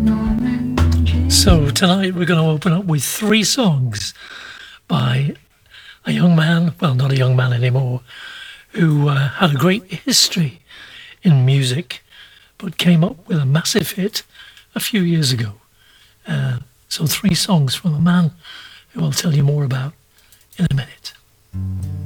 So tonight we're going to open up with three songs by a young man, well, not a young man anymore, who had a great history in music, but came up with a massive hit a few years ago. So three songs from a man who I'll tell you more about in a minute.